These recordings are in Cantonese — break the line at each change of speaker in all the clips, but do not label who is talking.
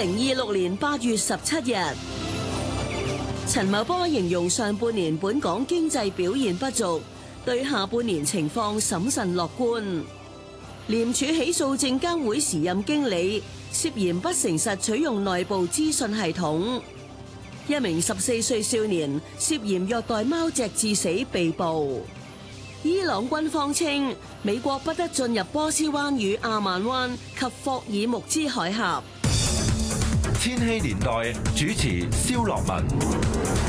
2026年8月17日，陳茂波形容上半年本港經濟表現不俗，對下半年情況審慎樂觀。廉署起訴證監會時任經理涉嫌不誠實取用內部資訊系統。一名14歲少年涉嫌虐待貓隻致死被捕。伊朗軍方稱美國不得進入波斯灣與阿曼灣及霍爾木茲海峽。
千禧年代主持蕭樂文。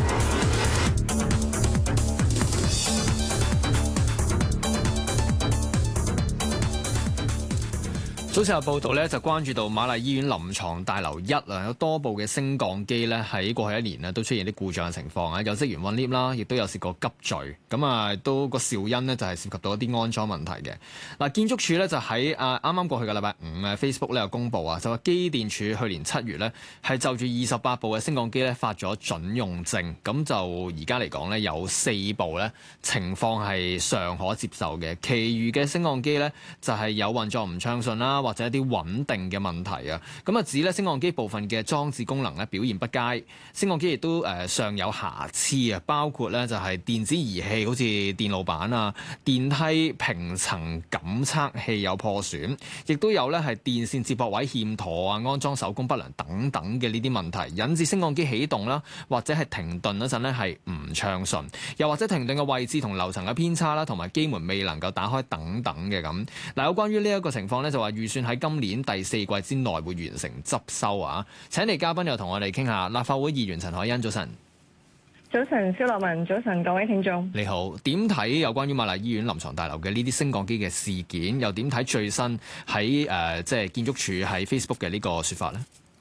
早前有報道咧，就關注到瑪麗醫院臨床大樓1啊，有多部嘅升降機咧喺過去一年咧都出現啲故障嘅情況啊，有職員搵 lift 啦，亦都有試過急墜，咁啊都個肇因呢就係涉及到一啲安裝問題嘅。嗱，建築署咧就喺啱啱過去嘅禮拜5啊 Facebook 咧有公佈啊，就話機電署去年7月咧係就住28部嘅升降機咧發咗準用證，咁就而家嚟講咧有4部咧情況係尚可接受嘅，其餘嘅升降機咧就係有運作唔暢順啦，或者一啲穩定嘅問題啊，咁啊指咧升降機部分嘅裝置功能咧表現不佳，升降機亦都尚有瑕疵啊，包括咧就係電子儀器好似電路板啊、電梯平層感測器有破損，亦都有咧係電線接駁位欠妥啊、安裝手工不良等等嘅呢啲問題，引致升降機起動啦，或者係停頓嗰陣咧係唔暢順，又或者停頓嘅位置同樓層嘅偏差啦，同埋機門未能夠打開等等嘅咁。嗱，有關於呢一個情況咧，就話預算喺今年第4季之內會完成執收啊！請嚟嘉賓又同我哋傾下，立法會議員陳凱欣，早晨。
早晨，蕭樂文，早晨，各位聽眾。
你好，點睇有關於瑪麗醫院臨床大樓嘅呢啲升降機嘅事件？又點睇最新喺即係建築署喺 Facebook 嘅呢個說法呢？